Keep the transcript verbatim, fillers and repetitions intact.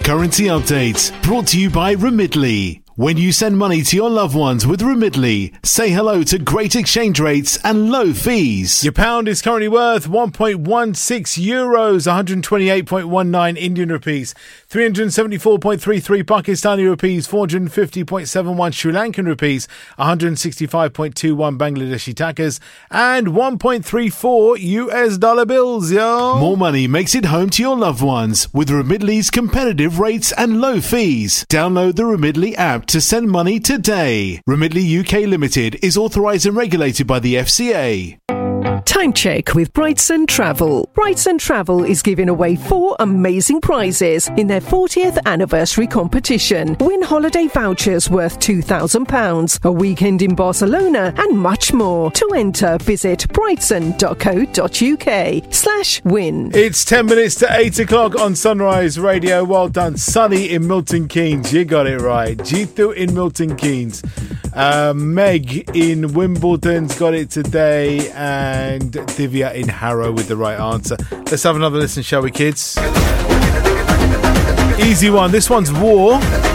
Currency update brought to you by Remitly. When you send money to your loved ones with Remitly, say hello to great exchange rates and low fees. Your pound is currently worth one point one six euros, one hundred twenty-eight point one nine Indian rupees, three hundred seventy-four point three three Pakistani rupees, four hundred fifty point seven one Sri Lankan rupees, one hundred sixty-five point two one Bangladeshi takas, and one point three four U S dollar bills, yo. More money makes it home to your loved ones with Remitly's competitive rates and low fees. Download the Remitly app to send money today. Remitly U K Limited is authorised and regulated by the F C A. Time check with Brightson Travel. Brightson Travel is giving away four amazing prizes in their fortieth anniversary competition. Win holiday vouchers worth two thousand pounds, a weekend in Barcelona, and much more. To enter, visit brightson.co.uk slash win. It's ten minutes to eight o'clock on Sunrise Radio. Well done. Sunny in Milton Keynes. You got it right. Jitu in Milton Keynes. Uh, Meg in Wimbledon's got it today, and Divya in Harrow with the right answer. Let's have another listen, shall we, kids? Easy one. This one's War.